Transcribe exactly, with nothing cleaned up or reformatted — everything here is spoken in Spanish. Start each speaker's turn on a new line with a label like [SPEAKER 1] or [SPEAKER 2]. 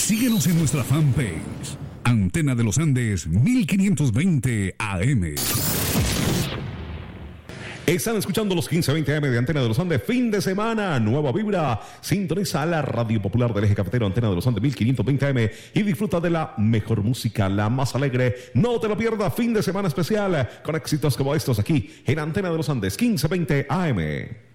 [SPEAKER 1] Síguenos en nuestra fanpage, Antena de los Andes mil quinientos veinte A M.
[SPEAKER 2] Están escuchando los quince veinte A M de Antena de los Andes, fin de semana, nueva vibra. Sintoniza la radio popular del eje cafetero, Antena de los Andes mil quinientos veinte A M, y disfruta de la mejor música, la más alegre. No te lo pierdas, fin de semana especial con éxitos como estos aquí en Antena de los Andes quince veinte A M.